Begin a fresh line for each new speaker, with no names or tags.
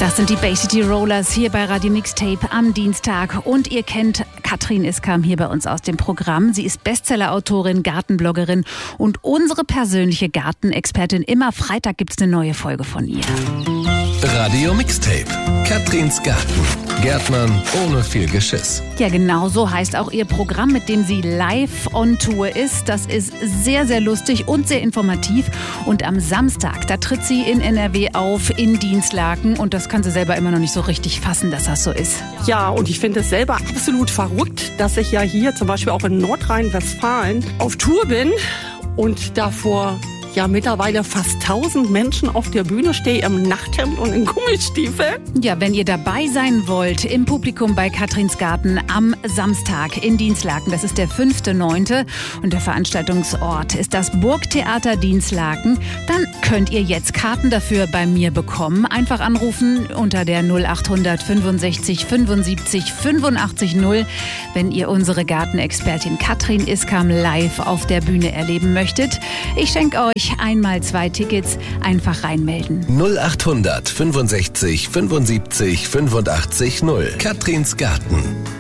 Das sind die Bay City Rollers hier bei Radio Mixtape am Dienstag. Und ihr kennt Katrin Iskam hier bei uns aus dem Programm. Sie ist Bestsellerautorin, Gartenbloggerin und unsere persönliche Gartenexpertin. Immer Freitag gibt's eine neue Folge von ihr.
Radio Mixtape. Katrins Garten. Gärtnern ohne viel Geschiss.
Ja, genau so heißt auch ihr Programm, mit dem sie live on Tour ist. Das ist sehr, sehr lustig und sehr informativ. Und am Samstag, da tritt sie in NRW auf, in Dinslaken. Und das kann sie selber immer noch nicht so richtig fassen, dass das so ist.
Ja, und ich finde es selber absolut verrückt, dass ich ja hier zum Beispiel auch in Nordrhein-Westfalen auf Tour bin und davor ja mittlerweile fast 1000 Menschen auf der Bühne stehe im Nachthemd und in Gummistiefeln.
Ja, wenn ihr dabei sein wollt im Publikum bei Katrins Garten am Samstag in Dinslaken, das ist der 5.9. und der Veranstaltungsort ist das Burgtheater Dinslaken, dann könnt ihr jetzt Karten dafür bei mir bekommen. Einfach anrufen unter der 0800 65 75 85 0, wenn ihr unsere Gartenexpertin Katrin Iskam live auf der Bühne erleben möchtet. Ich schenke euch einmal 2 Tickets, einfach reinmelden.
0800 65 75 85 0. Katrins Garten.